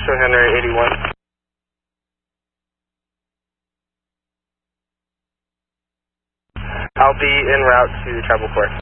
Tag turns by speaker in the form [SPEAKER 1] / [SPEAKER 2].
[SPEAKER 1] Joshua Henry 81. I'll be en route to tribal court.